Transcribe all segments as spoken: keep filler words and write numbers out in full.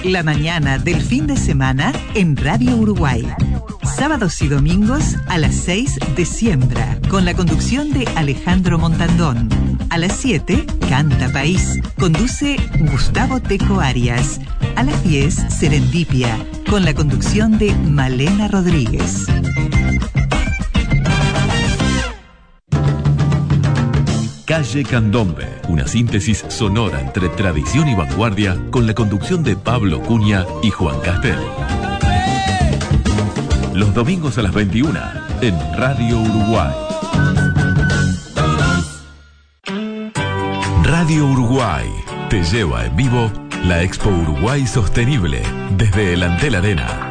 La mañana del fin de semana en Radio Uruguay. Sábados y domingos a las seis de Siembra, con la conducción de Alejandro Montandón. A las siete, Canta País. Conduce Gustavo Teco Arias. A las diez, Serendipia, con la conducción de Malena Rodríguez. Calle Candombe, una síntesis sonora entre tradición y vanguardia con la conducción de Pablo Cunha y Juan Castel. Los domingos a las veintiuna en Radio Uruguay. Radio Uruguay te lleva en vivo la Expo Uruguay Sostenible desde el Antel Arena.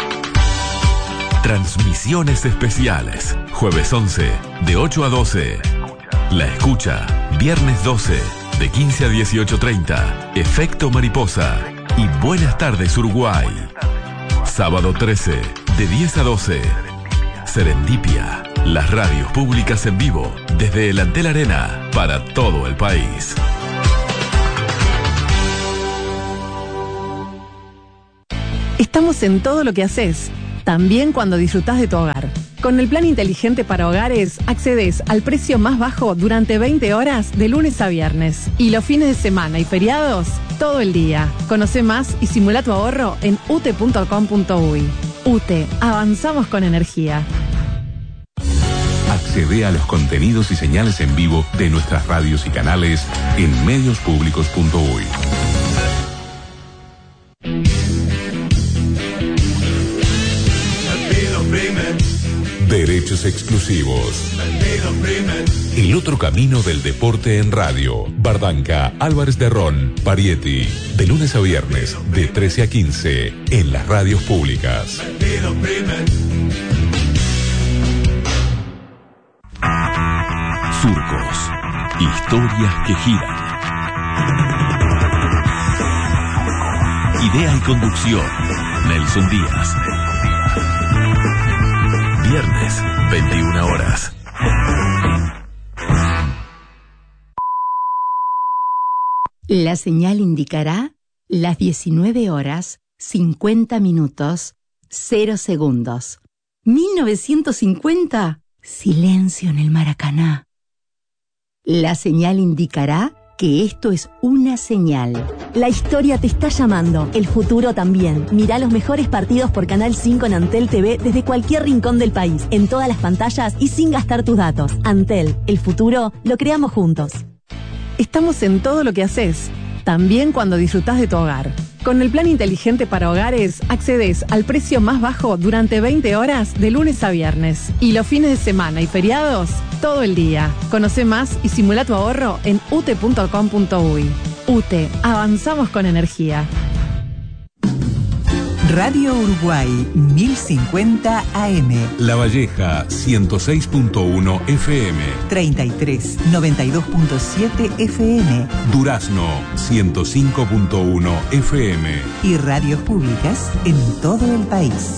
Transmisiones especiales, jueves once, de ocho a doce. La Escucha, viernes doce, de quince a dieciocho treinta, Efecto Mariposa y Buenas tardes Uruguay. Sábado trece, de diez a doce, Serendipia, las radios públicas en vivo desde el Antel Arena para todo el país. Estamos en todo lo que haces, también cuando disfrutás de tu hogar. Con el plan inteligente para hogares, accedes al precio más bajo durante veinte horas de lunes a viernes. Y los fines de semana y feriados, todo el día. Conoce más y simula tu ahorro en u t punto com punto u y. U T E, avanzamos con energía. Accede a los contenidos y señales en vivo de nuestras radios y canales en medios públicos punto u y. Derechos exclusivos. El otro camino del deporte en radio. Bardanca, Álvarez de Ron, Parietti. De lunes a viernes, de trece a quince, en las radios públicas. Surcos. Historias que giran. Idea y conducción, Nelson Díaz. Viernes, veintiuna horas. La señal indicará las diecinueve horas, cincuenta minutos, cero segundos. mil novecientos cincuenta, silencio en el Maracaná. La señal indicará que esto es una señal. La historia te está llamando, el futuro también. Mirá los mejores partidos por Canal cinco en Antel T V desde cualquier rincón del país, en todas las pantallas y sin gastar tus datos. Antel, el futuro lo creamos juntos. Estamos en todo lo que haces, también cuando disfrutás de tu hogar. Con el plan inteligente para hogares, accedes al precio más bajo durante veinte horas de lunes a viernes. Y los fines de semana y feriados, todo el día. Conoce más y simula tu ahorro en u t e punto com punto u y. U T E, avanzamos con energía. Radio Uruguay mil cincuenta A M. La Valleja ciento seis punto uno F M. treinta y tres, noventa y dos punto siete F M. Durazno ciento cinco punto uno F M. Y radios públicas en todo el país.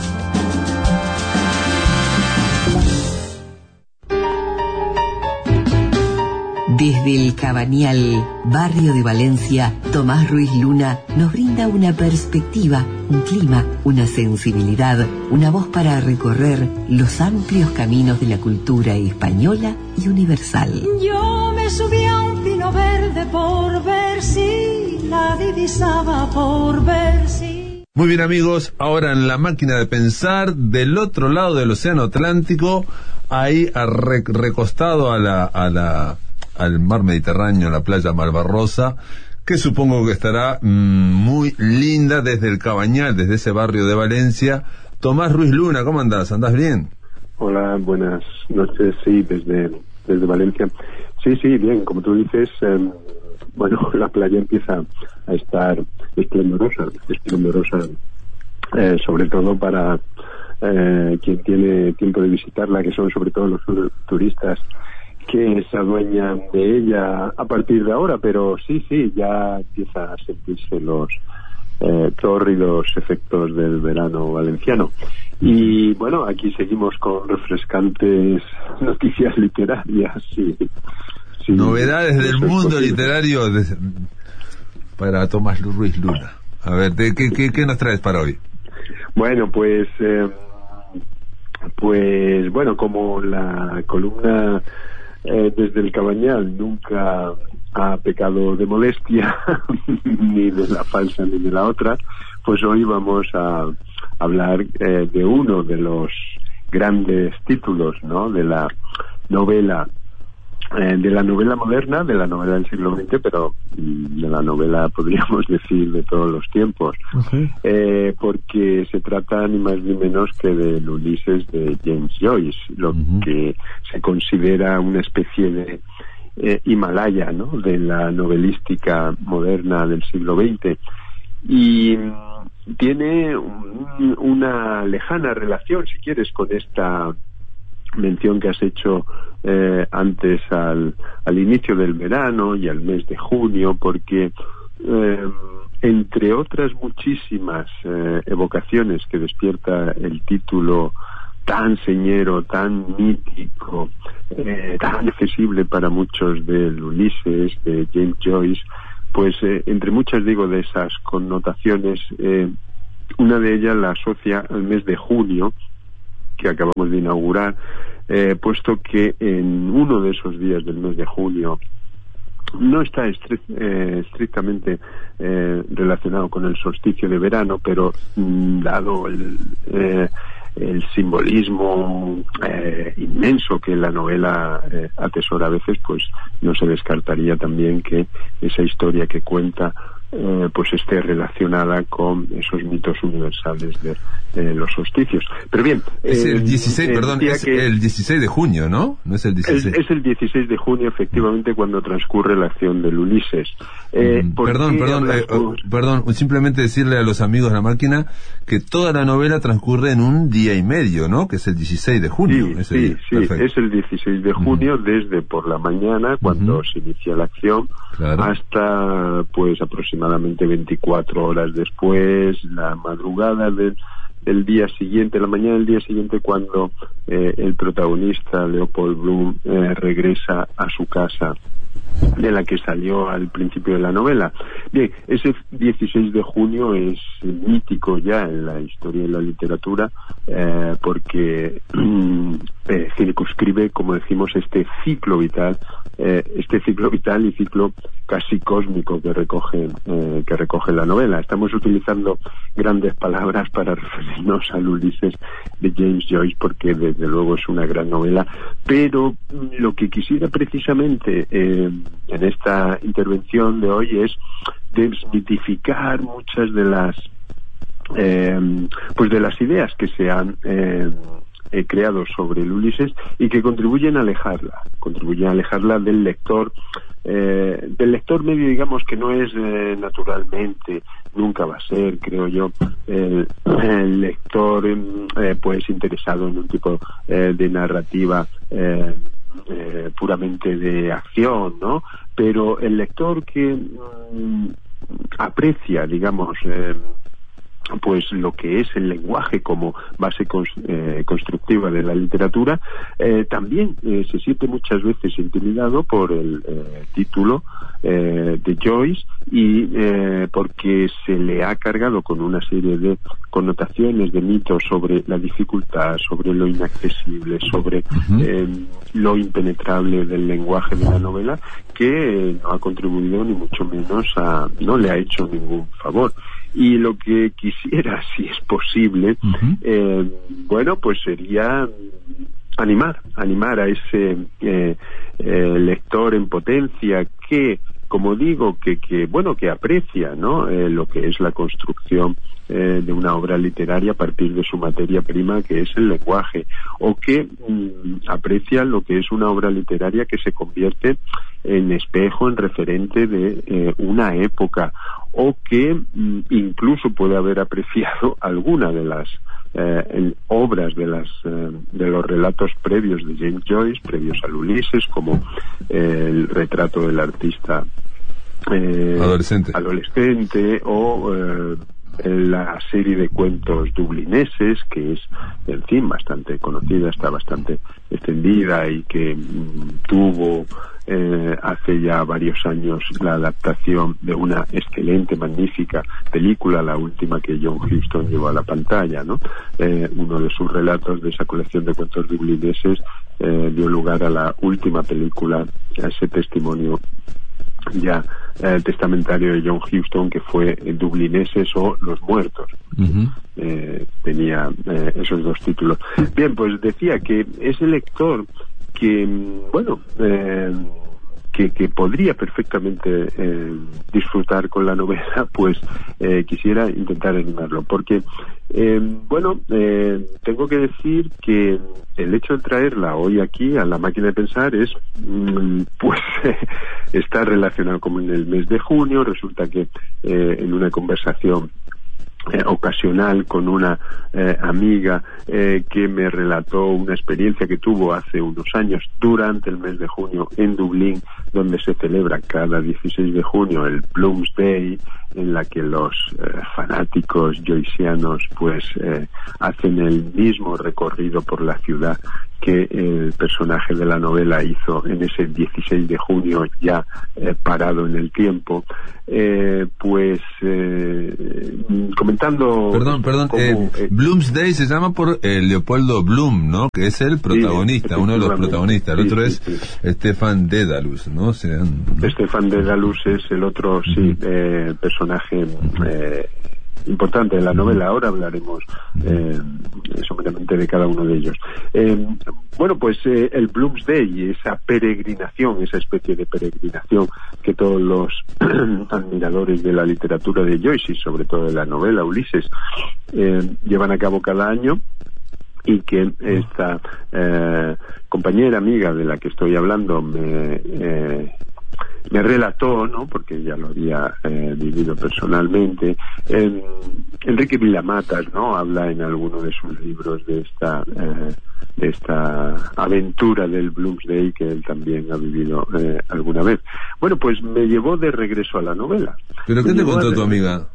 Desde el Cabanial, barrio de Valencia, Tomás Ruiz Luna nos brinda una perspectiva, un clima, una sensibilidad, una voz para recorrer los amplios caminos de la cultura española y universal. Yo me subí a un pino verde por ver si la divisaba, por ver si... Muy bien, amigos, ahora en la máquina de pensar, del otro lado del océano Atlántico, ahí re recostado a la... A la al mar Mediterráneo, la playa Malvarrosa, que supongo que estará mmm, muy linda desde el Cabañal, desde ese barrio de Valencia. Tomás Ruiz Luna, ¿cómo andás? ¿Andás bien? Hola, buenas noches, sí, desde, desde Valencia. Sí, sí, bien, como tú dices, eh, bueno, la playa empieza a estar esplendorosa, esplendorosa, eh, sobre todo para eh, quien tiene tiempo de visitarla, que son sobre todo los turistas que se adueñan de ella a partir de ahora, pero sí, sí, ya empieza a sentirse los eh, tórridos efectos del verano valenciano. Y bueno, aquí seguimos con refrescantes noticias literarias. Sí, sí. Novedades del mundo literario de, para Tomás Ruiz Luna. A ver, ¿de qué, qué, qué nos traes para hoy? Bueno, pues, eh, pues bueno, como la columna eh, desde el Cabañal nunca ha pecado de modestia, ni de la falsa ni de la otra, pues hoy vamos a hablar eh, de uno de los grandes títulos, ¿no?, de la novela, eh, de la novela moderna, de la novela del siglo veinte, pero mm, de la novela, podríamos decir, de todos los tiempos, uh-huh. eh, porque se trata ni más ni menos que del Ulises de James Joyce, lo uh-huh. que se considera una especie de eh, Himalaya, ¿no?, de la novelística moderna del siglo veinte. Y tiene un, una lejana relación, si quieres, con esta mención que has hecho eh, antes al, al inicio del verano y al mes de junio, porque eh, entre otras muchísimas eh, evocaciones que despierta el título tan señero, tan mítico, eh, tan accesible para muchos del Ulises de James Joyce, pues eh, entre muchas, digo, de esas connotaciones, eh, una de ellas la asocia al mes de junio, que acabamos de inaugurar, eh, puesto que en uno de esos días del mes de junio no está estri- eh, estrictamente eh, relacionado con el solsticio de verano, pero mm, dado el, eh, el simbolismo eh, inmenso que la novela eh, atesora a veces, pues no se descartaría también que esa historia que cuenta eh, pues esté relacionada con esos mitos universales de eh, los solsticios. Pero bien, es eh, el dieciséis, eh, perdón, es el dieciséis de junio, ¿no? No es el dieciséis. Es, es el dieciséis de junio, efectivamente, cuando transcurre la acción del Ulises. Eh, mm, perdón, perdón, eh, oh, perdón, simplemente decirle a los amigos de la máquina que toda la novela transcurre en un día y medio, ¿no? Que es el dieciséis de junio. Sí, ese sí, día. sí, Perfecto. es el dieciséis de junio, uh-huh. desde por la mañana, cuando uh-huh. se inicia la acción, claro. hasta pues aproximadamente veinticuatro horas después, la madrugada del el día siguiente, la mañana del día siguiente, cuando eh, el protagonista, Leopold Bloom, eh, regresa a su casa de la que salió al principio de la novela. Bien, ese dieciséis de junio es mítico ya en la historia de la literatura, eh, porque eh, circunscribe, como decimos, este ciclo vital, eh, este ciclo vital y ciclo casi cósmico que recoge, eh, que recoge la novela. Estamos utilizando grandes palabras para referirnos al Ulises de James Joyce, porque desde luego es una gran novela, pero lo que quisiera precisamente eh, en esta intervención de hoy es desmitificar muchas de las eh, pues de las ideas que se han eh, eh, creado sobre el Ulises y que contribuyen a alejarla, contribuyen a alejarla del lector, eh, del lector medio, digamos, que no es eh, naturalmente, nunca va a ser, creo yo, el, el lector eh, pues interesado en un tipo eh, de narrativa eh, Eh, puramente de acción, ¿no? Pero el lector que mm, aprecia, digamos, eh, pues lo que es el lenguaje como base cons- eh, constructiva de la literatura, eh, también eh, se siente muchas veces intimidado por el eh, título eh, de Joyce y eh, porque se le ha cargado con una serie de connotaciones, de mitos sobre la dificultad, sobre lo inaccesible, sobre uh-huh. eh, lo impenetrable del lenguaje de la novela, que eh, no ha contribuido ni mucho menos a, no le ha hecho ningún favor. Y lo que quisiera, si es posible, uh-huh. eh, bueno, pues sería animar, animar a ese eh, eh, lector en potencia que, como digo, que, que bueno, que aprecia, ¿no? Eh, lo que es la construcción eh, de una obra literaria a partir de su materia prima, que es el lenguaje, o que mm, aprecia lo que es una obra literaria que se convierte en espejo, en referente de eh, una época, o que mm, incluso puede haber apreciado alguna de las eh, en obras de las eh, de los relatos previos de James Joyce, previos al Ulises, como eh, el retrato del artista eh, adolescente. adolescente o eh, la serie de cuentos dublineses, que es, en fin, bastante conocida, está bastante extendida y que mm, tuvo eh, hace ya varios años la adaptación de una excelente, magnífica película, la última que John Huston llevó a la pantalla, ¿no? Eh, uno de sus relatos de esa colección de cuentos dublineses eh, dio lugar a la última película, a ese testimonio ya eh, testamentario de John Huston, que fue Dublineses o Los Muertos. Uh-huh. eh, tenía eh, esos dos títulos. Bien, pues decía que ese lector que, bueno, eh, que, que podría perfectamente eh, disfrutar con la novela, pues eh, quisiera intentar animarlo, porque eh, bueno, eh, tengo que decir que el hecho de traerla hoy aquí a La Máquina de Pensar es, mm, pues, eh, está relacionado con el mes de junio. Resulta que eh, en una conversación Eh, ocasional con una eh, amiga eh, que me relató una experiencia que tuvo hace unos años durante el mes de junio en Dublín, donde se celebra cada dieciséis de junio el Bloomsday, en la que los eh, fanáticos joycianos pues eh, hacen el mismo recorrido por la ciudad que el personaje de la novela hizo en ese dieciséis de junio, ya eh, parado en el tiempo. Eh, pues eh, comentando... Perdón, perdón, cómo, eh, eh, Bloomsday se llama por eh, Leopoldo Bloom, ¿no? Que es el protagonista, sí, uno de los protagonistas. El sí, otro sí, es sí. Stefan Dedalus, ¿no? Sean, ¿no? Stefan Dedalus es el otro, sí, uh-huh. eh, personaje eh, importante de la novela. Ahora hablaremos eh, someramente de cada uno de ellos. Eh, bueno, pues eh, el Bloomsday, esa peregrinación, esa especie de peregrinación que todos los admiradores de la literatura de Joyce y sobre todo de la novela Ulises eh, llevan a cabo cada año, y que esta eh, compañera amiga de la que estoy hablando me eh, me relató, ¿no? Porque ya lo había eh, vivido personalmente. Eh, Enrique Vilamatas, ¿no? Habla en alguno de sus libros de esta eh, de esta aventura del Bloomsday que él también ha vivido eh, alguna vez. Bueno, pues me llevó de regreso a la novela. ¿Pero qué te contó tu amiga?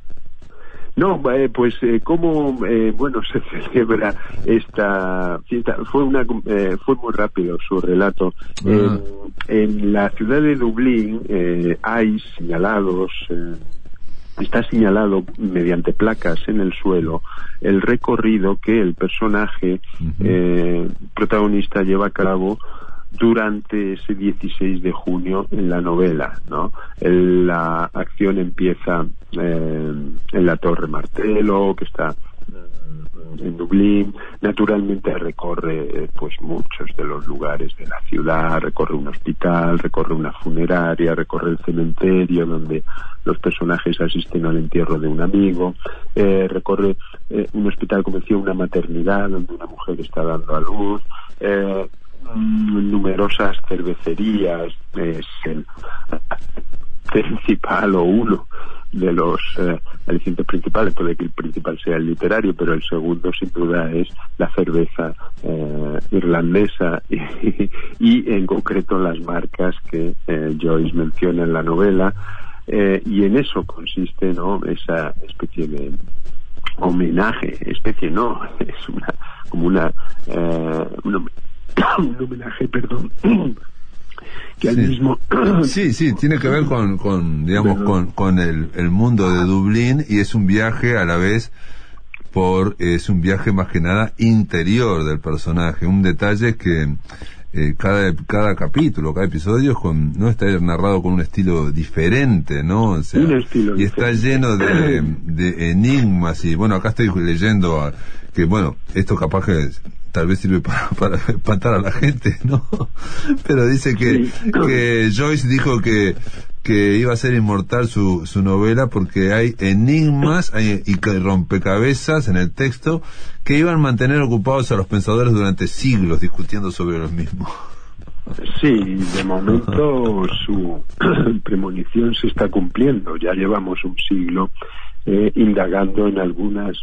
No, eh, pues eh, cómo eh, bueno se celebra esta fiesta. Fue una eh, fue muy rápido su relato. Uh-huh. Eh, en la ciudad de Dublín eh, hay señalados, eh, está señalado mediante placas en el suelo el recorrido que el personaje uh-huh. eh, protagonista lleva a cabo durante ese dieciséis de junio en la novela, ¿no? El, la acción empieza eh, en la Torre Martello, que está en Dublín. Naturalmente recorre eh, pues muchos de los lugares de la ciudad, recorre un hospital, recorre una funeraria, recorre el cementerio donde los personajes asisten al entierro de un amigo, eh, recorre eh, un hospital, como decía, una maternidad donde una mujer está dando a luz, eh, numerosas cervecerías, es el principal o uno de los eh, alicientes principales. Puede que el principal sea el literario, pero el segundo sin duda es la cerveza eh, irlandesa y, y en concreto las marcas que eh, Joyce menciona en la novela, eh, y en eso consiste, ¿no?, esa especie de homenaje, especie no, es una como una eh, una un homenaje, perdón, que al sí. mismo sí, sí, tiene que ver con, con digamos, con, con el, el mundo de Dublín, y es un viaje a la vez por, es un viaje más que nada interior del personaje, un detalle que eh, cada, cada capítulo, cada episodio es con, no está narrado con un estilo diferente, ¿no? O sea, un estilo y está lleno de, de enigmas, y bueno, acá estoy leyendo a, que bueno, esto capaz que tal vez sirve para, para espantar a la gente, ¿no? Pero dice que, sí. que Joyce dijo que, que iba a ser inmortal su, su novela porque hay enigmas hay, y rompecabezas en el texto que iban a mantener ocupados a los pensadores durante siglos discutiendo sobre los mismos. Sí, de momento su premonición se está cumpliendo. Ya llevamos un siglo eh, indagando en algunas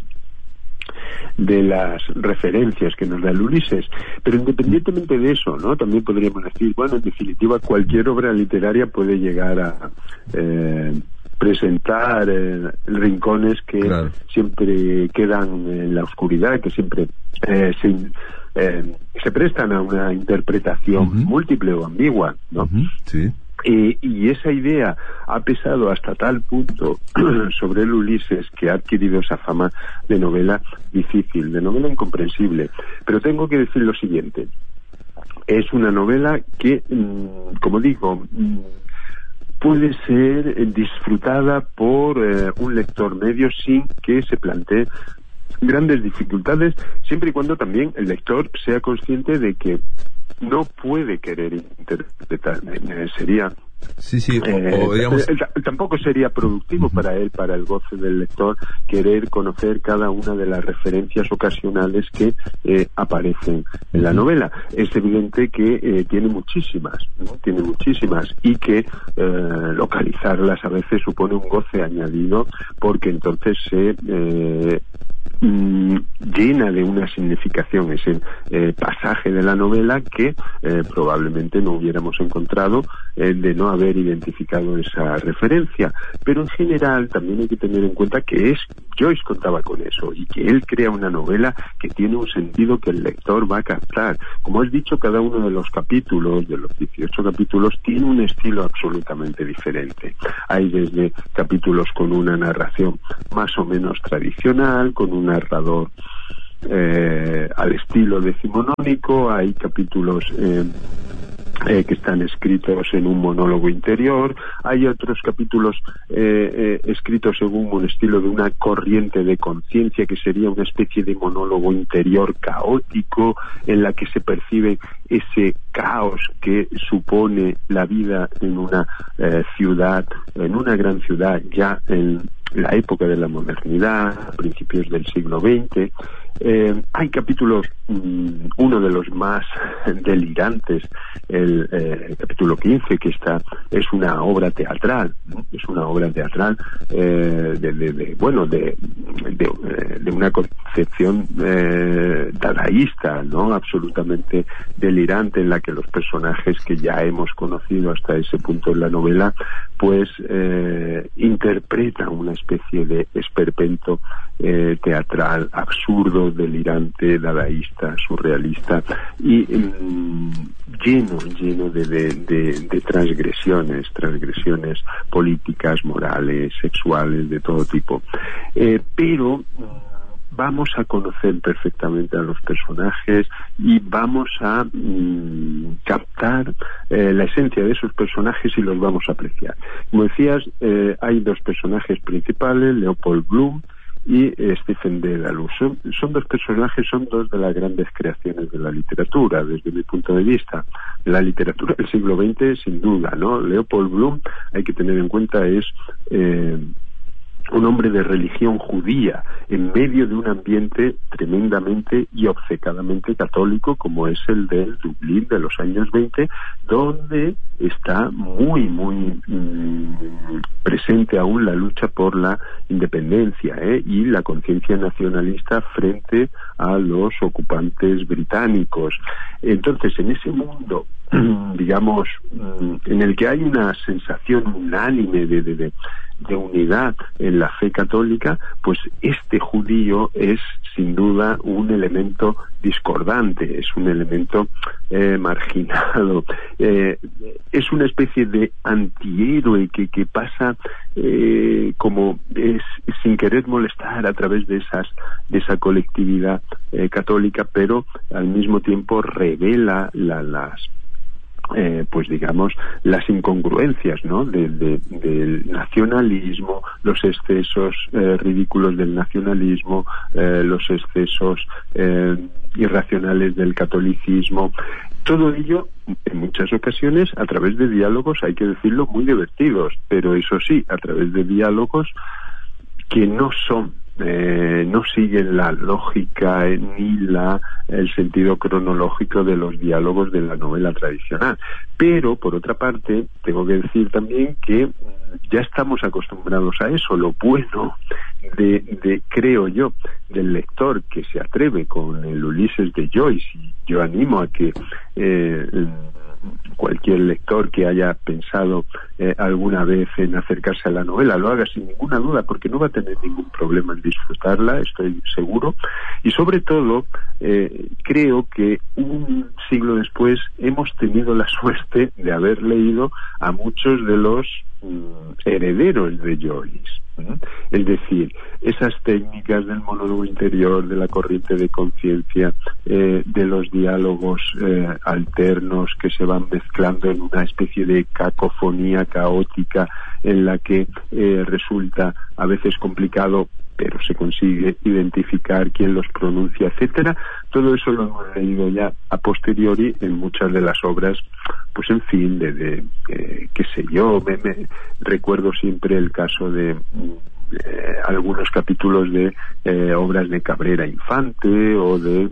de las referencias que nos da el Ulises, pero independientemente de eso, ¿no?, también podríamos decir, bueno, en definitiva cualquier obra literaria puede llegar a eh, presentar eh, rincones que claro. siempre quedan en la oscuridad, que siempre eh, se, eh, se prestan a una interpretación uh-huh. múltiple o ambigua, ¿no? Uh-huh. Sí. Y, y esa idea ha pesado hasta tal punto sobre el Ulises que ha adquirido esa fama de novela difícil, de novela incomprensible. Pero tengo que decir lo siguiente: es una novela que, mmm, como digo, mmm, puede ser disfrutada por eh, un lector medio sin que se plantee grandes dificultades, siempre y cuando también el lector sea consciente de que no puede querer interpretar. Eh, sería sí sí eh, o, o digamos eh, tampoco sería productivo uh-huh. para él, para el goce del lector, querer conocer cada una de las referencias ocasionales que eh, aparecen en la novela. Es evidente que eh, tiene muchísimas, ¿no? Tiene muchísimas y que eh, localizarlas a veces supone un goce añadido, porque entonces se eh, Mm, llena de una significación ese eh, pasaje de la novela que eh, probablemente no hubiéramos encontrado eh, de no haber identificado esa referencia. Pero en general también hay que tener en cuenta que es Joyce contaba con eso, y que él crea una novela que tiene un sentido que el lector va a captar. Como has dicho, cada uno de los capítulos, de los dieciocho capítulos, tiene un estilo absolutamente diferente. Hay desde capítulos con una narración más o menos tradicional, con un narrador eh, al estilo decimonónico, hay capítulos eh, Eh, que están escritos en un monólogo interior, hay otros capítulos eh, eh, escritos según un estilo de una corriente de conciencia, que sería una especie de monólogo interior caótico, en la que se percibe ese caos que supone la vida en una eh, ciudad, en una gran ciudad, ya en la época de la modernidad, a principios del siglo veinte. Eh, hay capítulos, mmm, uno de los más delirantes, el, eh, el capítulo quince, que está, es una obra teatral, ¿no? Es una obra teatral eh, de, de, de, bueno, de, de, de una concepción eh, dadaísta, ¿no? Absolutamente delirante, en la que los personajes que ya hemos conocido hasta ese punto en la novela, pues eh, interpretan una especie de esperpento eh, teatral absurdo, delirante, dadaísta, surrealista y mmm, lleno, lleno de, de, de, de transgresiones, transgresiones políticas, morales, sexuales, de todo tipo. Eh, pero vamos a conocer perfectamente a los personajes y vamos a mmm, captar eh, la esencia de esos personajes y los vamos a apreciar. Como decías, eh, hay dos personajes principales, Leopold Bloom y eh, Stephen Dedalus. Son, son dos personajes, son dos de las grandes creaciones de la literatura, desde mi punto de vista. La literatura del siglo veinte, sin duda, ¿no? Leopold Bloom, hay que tener en cuenta, es eh, un hombre de religión judía en medio de un ambiente tremendamente y obcecadamente católico, como es el del Dublín de los años veinte, donde está muy, muy mmm, presente aún la lucha por la independencia ¿eh? y la conciencia nacionalista frente a los ocupantes británicos. Entonces, en ese mundo, digamos, en el que hay una sensación unánime de, de, de, de unidad en la fe católica, pues este judío es sin duda un elemento discordante, es un elemento eh, marginado, eh, es una especie de antihéroe que, que pasa eh, como es, sin querer molestar a través de esas de esa colectividad eh, católica, pero al mismo tiempo revela la, las Eh, pues digamos las incongruencias, ¿no? de, de, del nacionalismo, los excesos eh, ridículos del nacionalismo, eh, los excesos eh, irracionales del catolicismo. Todo ello, en muchas ocasiones, a través de diálogos, hay que decirlo, muy divertidos, pero eso sí, a través de diálogos que no son Eh, no siguen la lógica eh, ni la el sentido cronológico de los diálogos de la novela tradicional. Pero, por otra parte, tengo que decir también que ya estamos acostumbrados a eso. Lo bueno de, de creo yo, del lector que se atreve con el Ulises de Joyce, y yo animo a que eh, cualquier lector que haya pensado eh, alguna vez en acercarse a la novela lo haga sin ninguna duda, porque no va a tener ningún problema en disfrutarla, estoy seguro. Y sobre todo, eh, creo que un siglo después hemos tenido la suerte de haber leído a muchos de los mm, herederos de Joyce. ¿Mm? Es decir, esas técnicas del monólogo interior, de la corriente de conciencia, eh, de los diálogos eh, alternos que se van mezclando en una especie de cacofonía caótica en la que eh, resulta a veces complicado, pero se consigue identificar quién los pronuncia, etcétera. Todo eso lo hemos leído ya a posteriori en muchas de las obras, pues en fin, de, de eh, qué sé yo, me, me recuerdo siempre el caso de eh, algunos capítulos de eh, obras de Cabrera Infante o de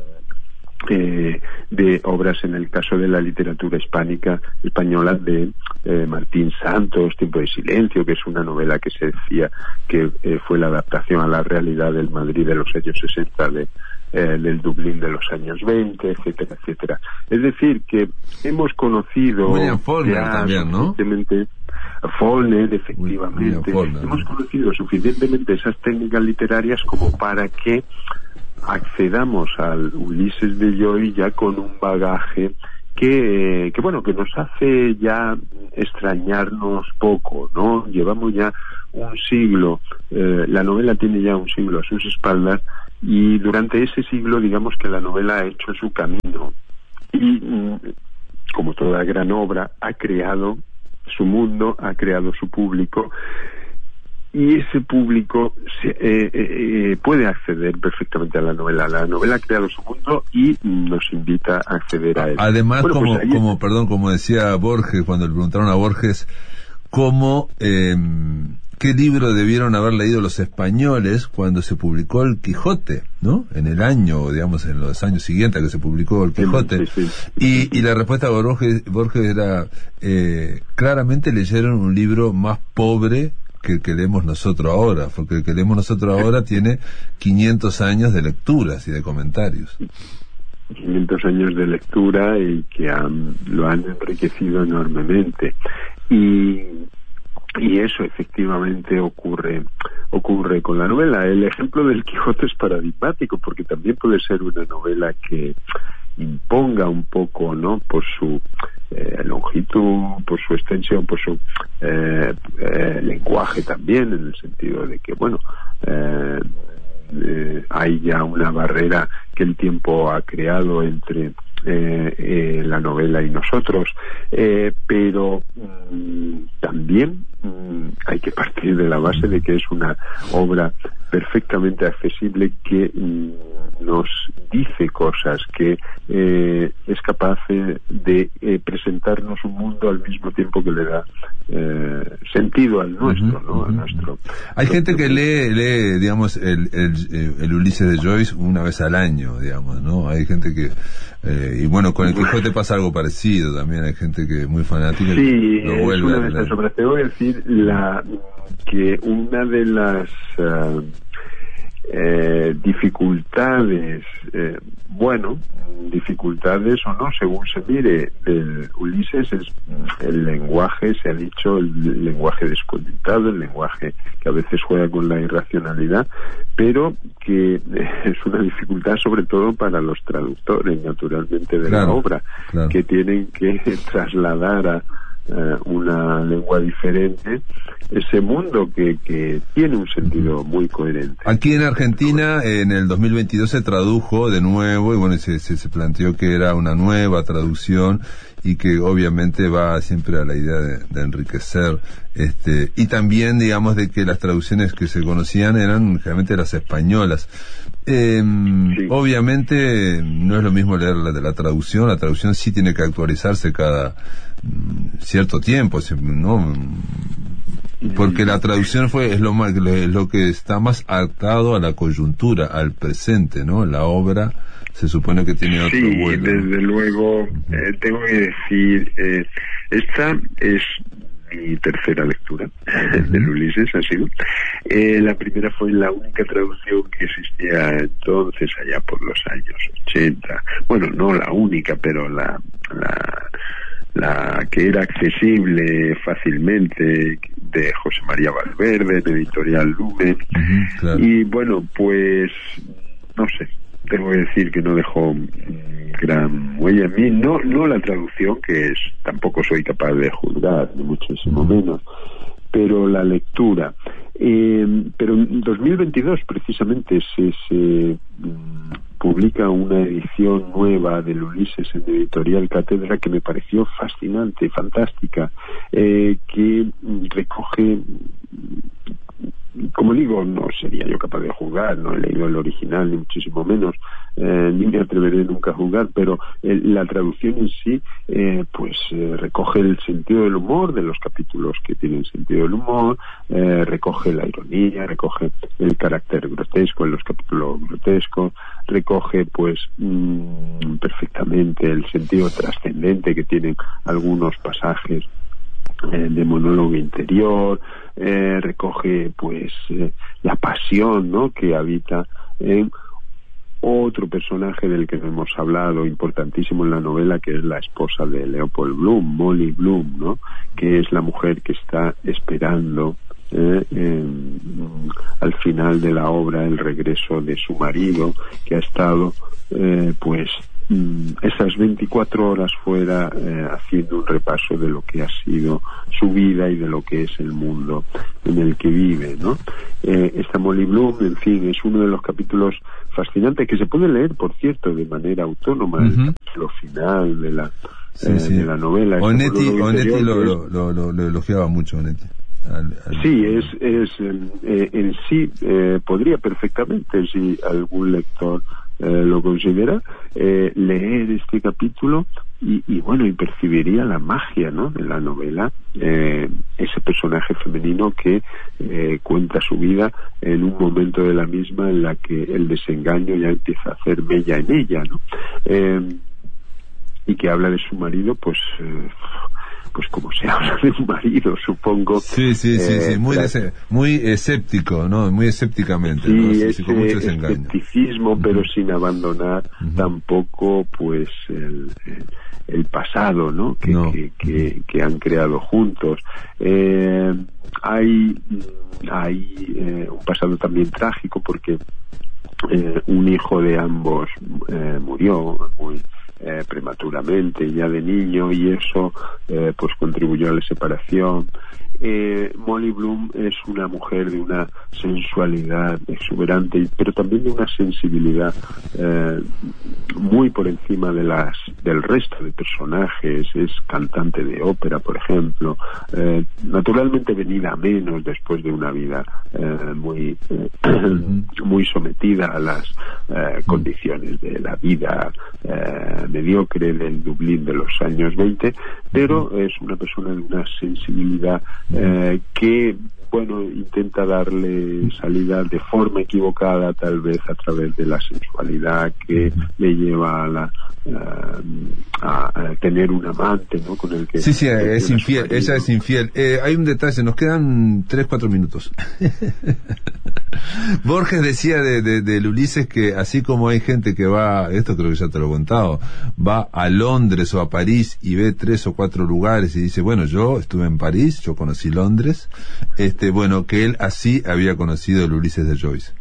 Eh, de obras en el caso de la literatura hispánica española de eh, Martín Santos, Tiempo de silencio, que es una novela que se decía que eh, fue la adaptación a la realidad del Madrid de los años sesenta, de, eh, del Dublín de los años veinte, etcétera, etcétera. Es decir, que hemos conocido William Faulkner también, ¿no? Faulkner, efectivamente, Faulkner, hemos conocido suficientemente esas técnicas literarias como para que accedamos al Ulises de Joyce ya con un bagaje que, que bueno, que nos hace ya extrañarnos poco, ¿no? Llevamos ya un siglo, eh, la novela tiene ya un siglo a sus espaldas, y durante ese siglo, digamos que la novela ha hecho su camino y, como toda gran obra, ha creado su mundo, ha creado su público, y ese público se, eh, eh, puede acceder perfectamente a la novela. La novela ha creado su mundo y nos invita a acceder a él. Además, bueno, como, pues ahí... como, perdón, como decía Borges, cuando le preguntaron a Borges cómo, eh, qué libro debieron haber leído los españoles cuando se publicó el Quijote, ¿no? En el año, digamos, en los años siguientes a que se publicó el Quijote. Sí, sí, sí. Y, y la respuesta de Borges, Borges era, eh, claramente leyeron un libro más pobre que el que leemos nosotros ahora, porque el que leemos nosotros ahora tiene quinientos años de lecturas y de comentarios. quinientos años de lectura y que han, lo han enriquecido enormemente. Y, y eso efectivamente ocurre ocurre con la novela. El ejemplo del Quijote es paradigmático, porque también puede ser una novela que imponga un poco, ¿no?, por su eh, longitud, por su extensión, por su eh, eh, lenguaje también, en el sentido de que, bueno, eh, eh, hay ya una barrera que el tiempo ha creado entre eh, eh, la novela y nosotros, eh, pero mmm, también mmm, hay que partir de la base de que es una obra perfectamente accesible que mmm, nos dice cosas, que eh, es capaz eh, de eh, presentarnos un mundo al mismo tiempo que le da eh, sentido al nuestro, uh-huh, ¿no? Uh-huh. A nuestro. Hay gente que lee, lee, digamos, el, el, el Ulises de Joyce una vez al año, digamos, ¿no? Hay gente que eh, y bueno, con el Quijote pasa algo parecido también. Hay gente que es muy fanática. Sí, lo es vuelve una a de leer. estas obras. Te voy a decir la que una de las uh, Eh, dificultades, eh, bueno, dificultades o no, según se mire, del Ulises es el lenguaje, se ha dicho, el lenguaje desconectado, el lenguaje que a veces juega con la irracionalidad, pero que eh, es una dificultad sobre todo para los traductores, naturalmente, de claro, la obra, claro, que tienen que trasladar a Uh, una lengua diferente, ese mundo que, que tiene un sentido muy coherente. Aquí en Argentina, en el dos mil veintidós se tradujo de nuevo, y bueno, se, se, se planteó que era una nueva traducción y que obviamente va siempre a la idea de, de enriquecer, este, y también, digamos, de que las traducciones que se conocían eran generalmente las españolas. Eh, sí. Obviamente no es lo mismo leer la de la traducción. La traducción sí tiene que actualizarse cada mm, cierto tiempo, ¿no? Porque la traducción fue es lo más, es lo que está más atado a la coyuntura, al presente, ¿no? La obra se supone que tiene otro sí, vuelo. Sí, desde luego, eh, tengo que decir, eh, esta es mi tercera lectura uh-huh. del Ulises, ha sido. Eh, la primera fue la única traducción que existía entonces, allá por los años ochenta. Bueno, no la única, pero la, la la que era accesible fácilmente, de José María Valverde, en Editorial Lumen. Uh-huh, claro. Y bueno, pues no sé, tengo que decir que no dejó gran huella en mí, no no la traducción, que es tampoco soy capaz de juzgar, ni muchísimo menos, pero la lectura. Eh, pero en dos mil veintidós precisamente se, se mm, publica una edición nueva del Ulises en Editorial Cátedra que me pareció fascinante, fantástica, eh, que recoge, como digo, no sería yo capaz de jugar, no he leído el original ni muchísimo menos, eh, ni me atreveré nunca a jugar, pero el, la traducción en sí eh, pues eh, recoge el sentido del humor de los capítulos que tienen sentido del humor, eh, recoge la ironía, recoge el carácter grotesco en los capítulos grotescos, recoge pues mmm, perfectamente el sentido trascendente que tienen algunos pasajes eh, de monólogo interior, eh, recoge pues eh, la pasión, ¿no?, que habita en otro personaje del que no hemos hablado, importantísimo en la novela, que es la esposa de Leopold Bloom, Molly Bloom, ¿no?, que es la mujer que está esperando eh, eh, al final de la obra el regreso de su marido, que ha estado eh, pues esas veinticuatro horas fuera eh, haciendo un repaso de lo que ha sido su vida y de lo que es el mundo en el que vive, ¿no? Eh, esta Molly Bloom, en fin, es uno de los capítulos fascinantes que se puede leer, por cierto, de manera autónoma, uh-huh. el capítulo final de la, sí, eh, sí. de la novela. Onetti, Onetti lo, lo, lo, lo, lo elogiaba mucho, Onetti. Al, al... Sí, es, es eh, en sí eh, podría perfectamente, si algún lector eh, lo considera, eh, leer este capítulo y, y bueno, y percibiría la magia, ¿no?, de la novela, eh, ese personaje femenino que eh, cuenta su vida en un momento de la misma en la que el desengaño ya empieza a hacer mella en ella, ¿no? Eh, y que habla de su marido, pues eh, pues como se habla de un marido, supongo. Sí, sí, sí, eh, sí, muy la... ese, muy escéptico, ¿no? Muy escépticamente, sí, ¿no? Sí, ese sí, con mucho desengaño. escepticismo, uh-huh. pero sin abandonar uh-huh. tampoco, pues, el, el, el pasado, ¿no? Que, no. que, que, que han creado juntos. Eh, hay hay eh, un pasado también trágico porque eh, un hijo de ambos eh, murió muy Eh, prematuramente, ya de niño, y eso eh, pues contribuyó a la separación. eh, Molly Bloom es una mujer de una sensualidad exuberante, pero también de una sensibilidad eh, muy por encima de las del resto de personajes. Es cantante de ópera, por ejemplo, eh, naturalmente venida a menos después de una vida eh, muy eh, muy sometida a las eh, condiciones de la vida eh, mediocre del Dublín de los años veinte, pero es una persona de una sensibilidad eh, que, bueno, intenta darle salida de forma equivocada, tal vez a través de la sensualidad que le lleva a la a, a tener un amante, ¿no?, con el que sí, sí, es infiel, ella es infiel. Eh, hay un detalle, nos quedan tres, cuatro minutos. Borges decía de, de, de Ulises que así como hay gente que va, esto creo que ya te lo he contado, va a Londres o a París y ve tres o cuatro lugares y dice, bueno, yo estuve en París, yo conocí Londres, este, bueno, que él así había conocido el Ulises de Joyce.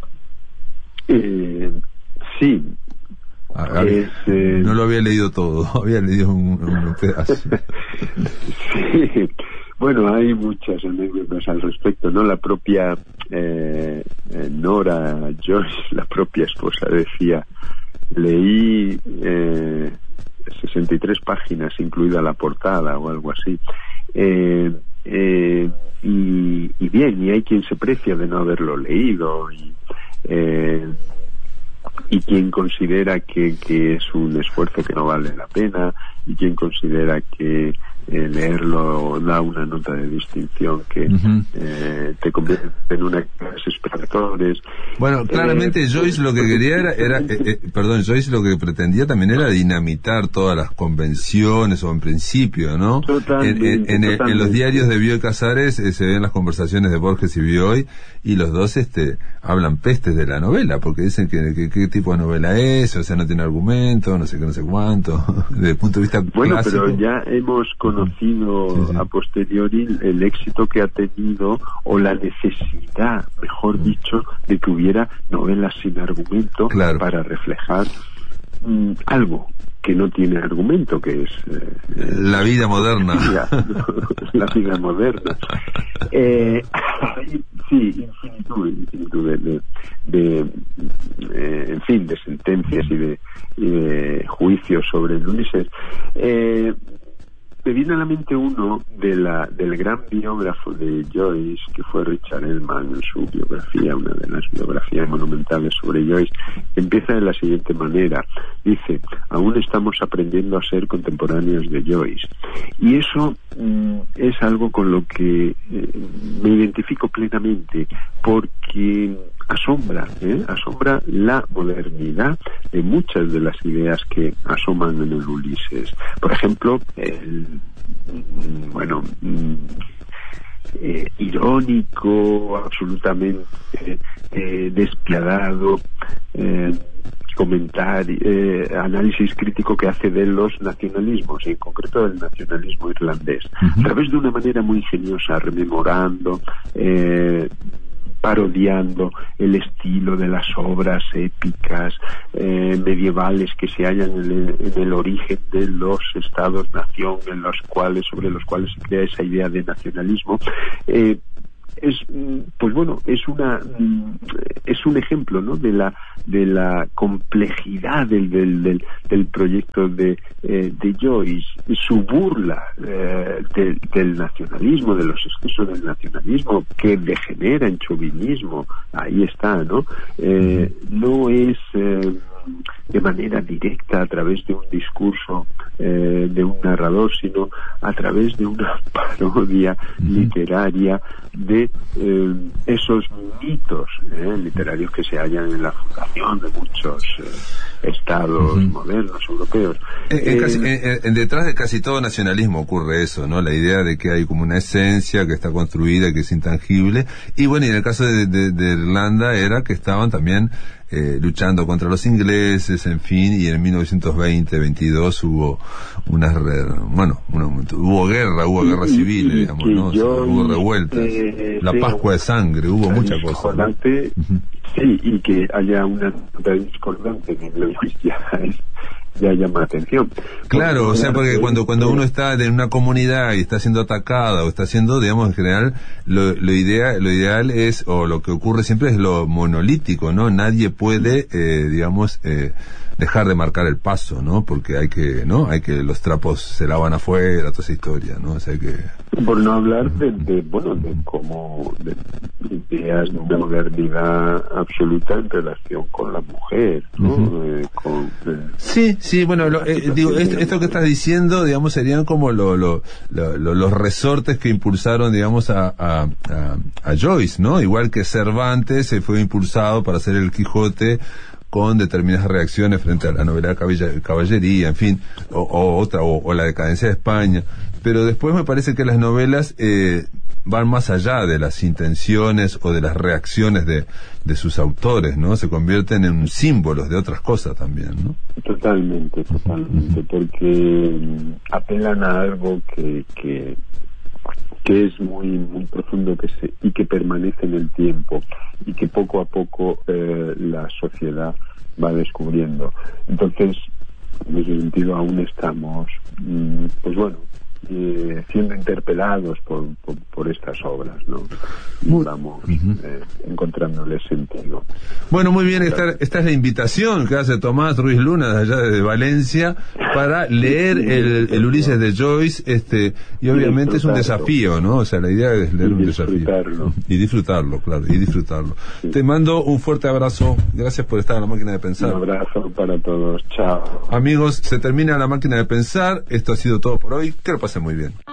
Eh, sí. A, es, eh... No lo había leído todo, había leído un, un pedazo. Sí, bueno, hay muchas anécdotas al respecto, ¿no? La propia eh, Nora Joyce, la propia esposa, decía, leí eh, sesenta y tres páginas, incluida la portada o algo así, eh, eh, y, y bien, y hay quien se precia de no haberlo leído, y eh, y quien considera que, que es un esfuerzo que no vale la pena, y quien considera que eh, leerlo da una nota de distinción que uh-huh. eh, te convierte en una clase esperadores. Bueno, claramente eh, Joyce lo que quería era, era eh, eh, perdón, Joyce lo que pretendía también era dinamitar todas las convenciones, o en principio, ¿no? Totalmente, en, en, en, en los diarios de Bioy Casares eh, se ven las conversaciones de Borges y Bioy, y los dos este hablan pestes de la novela, porque dicen que, que qué tipo de novela es, o sea, no tiene argumento, no sé qué, no sé cuánto, desde el punto de vista bueno, clásico. Pero ya hemos conocido sí, sí. a posteriori el éxito que ha tenido, o la necesidad, mejor dicho, de que hubiera novelas sin argumento, claro, para reflejar mm, algo que no tiene argumento, que es eh, la vida moderna. La vida moderna. Eh, sí, infinitud, infinitud de, de, de eh, en fin, de sentencias y de, y de juicios sobre Ulises. Eh, me viene a la mente uno de la del gran biógrafo de Joyce, que fue Richard Ellman, en su biografía, una de las biografías monumentales sobre Joyce. Empieza de la siguiente manera: dice, aún estamos aprendiendo a ser contemporáneos de Joyce, y eso mm, es algo con lo que eh, me identifico plenamente, porque asombra, ¿eh? asombra la modernidad de muchas de las ideas que asoman en el Ulises. Por ejemplo, el bueno eh, irónico, absolutamente eh, despiadado eh, comentario, eh, análisis crítico que hace de los nacionalismos, en concreto del nacionalismo irlandés, uh-huh. a través de una manera muy ingeniosa, rememorando, eh, parodiando el estilo de las obras épicas eh, medievales que se hallan en el, en el origen de los estados-nación, en los cuales, sobre los cuales se crea esa idea de nacionalismo. Eh, es pues bueno es una es un ejemplo, ¿no?, de la de la complejidad del del del, del proyecto de eh, de Joyce, su burla eh, de, del nacionalismo, de los excesos del nacionalismo que degenera en chauvinismo. Ahí está, ¿no? Eh, no es eh, de manera directa a través de un discurso eh, de un narrador, sino a través de una parodia uh-huh. literaria de eh, esos mitos eh, literarios que se hallan en la fundación de muchos eh, estados uh-huh. modernos europeos. En, en, eh, casi, en, en detrás de casi todo nacionalismo ocurre eso, ¿no? La idea de que hay como una esencia que está construida, que es intangible. Y bueno, y en el caso de, de, de Irlanda era que estaban también Eh, luchando contra los ingleses, en fin, y en mil novecientos veinte, veintidós hubo unas, bueno, una, hubo guerra, hubo guerra civil, digamos, ¿no? Yo, o sea, hubo revueltas, eh, la Pascua de Sangre, hubo muchas cosas, ¿no? Uh-huh. Sí, y que haya una nota discordante en el ya es ya llama la atención. Claro, porque, o sea, porque cuando cuando uno está en una comunidad y está siendo atacada o está siendo, digamos, en general, lo, lo ideal lo ideal es, o lo que ocurre siempre es lo monolítico, ¿no? Nadie puede, eh, digamos, eh, dejar de marcar el paso, ¿no? Porque hay que, ¿no? Hay que los trapos se lavan afuera, toda esa historia, ¿no? O sea, hay que... Por no hablar de, de bueno, de cómo de ideas de una modernidad absoluta en relación con la mujer, ¿no? Uh-huh. eh, con, eh, sí, sí, bueno, lo, eh, digo, esto, esto que estás diciendo, digamos, serían como lo, lo, lo, lo, los resortes que impulsaron, digamos, a, a, a, a Joyce, ¿no? Igual que Cervantes se fue impulsado para hacer el Quijote con determinadas reacciones frente a la novela de caballería, en fin, o, o otra, o, o la decadencia de España. Pero después me parece que las novelas eh, van más allá de las intenciones o de las reacciones de, de sus autores, ¿no? Se convierten en símbolos de otras cosas también, ¿no? Totalmente, totalmente, porque apelan a algo que que que es muy muy profundo, que se, y que permanece en el tiempo, y que poco a poco eh, la sociedad va descubriendo. Entonces, en ese sentido, aún estamos, mm, pues bueno, eh, siendo interpelados por, por, por estas obras, ¿no? Y muy, vamos uh-huh. eh, encontrándole sentido. Bueno, muy bien, esta, esta es la invitación que hace Tomás Ruiz Luna de allá de Valencia para leer el, el Ulises de Joyce, este, y obviamente es un desafío, ¿no? O sea, la idea es leer un desafío. Y disfrutarlo, claro, y disfrutarlo. Sí. Te mando un fuerte abrazo, gracias por estar en La Máquina de Pensar. Un abrazo para todos, chao. Amigos, se termina La Máquina de Pensar, esto ha sido todo por hoy, que lo pasen muy bien.